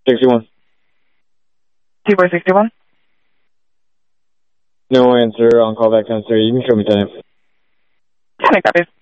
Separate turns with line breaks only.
61.
T-Boy 61.
No answer. On call back 10-3. You can show me 10.
10 copies.